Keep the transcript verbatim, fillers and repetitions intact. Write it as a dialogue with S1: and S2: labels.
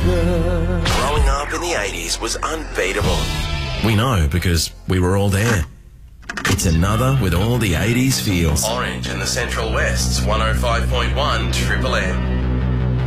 S1: Growing up in the eighties was unbeatable. We know because we were all there. It's another with all the eighties feels. Orange in the Central West's one oh five point one Triple M.